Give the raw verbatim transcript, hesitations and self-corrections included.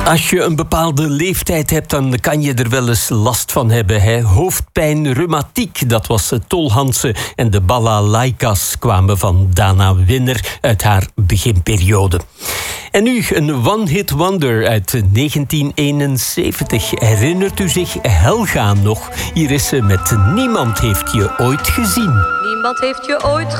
Als je een bepaalde leeftijd hebt, dan kan je er wel eens last van hebben. Hè? Hoofdpijn, reumatiek, dat was Tol Hansen. En de balalaikas kwamen van Dana Winner uit haar beginperiode. En nu een one-hit wonder uit negentien eenenzeventig. Herinnert u zich Helga nog? Hier is ze met Niemand heeft je ooit gezien. Niemand heeft je ooit